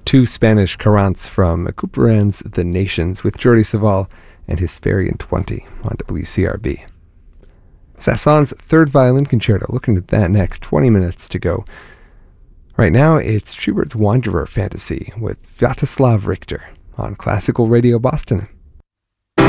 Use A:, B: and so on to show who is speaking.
A: two Spanish carants from Couperin's The Nations with Jordi Savall and Hesperian 20 on WCRB. Sasson's Third Violin Concerto. Looking at that next. 20 minutes to go. Right now, it's Schubert's Wanderer Fantasy with Sviatoslav Richter on Classical Radio Boston.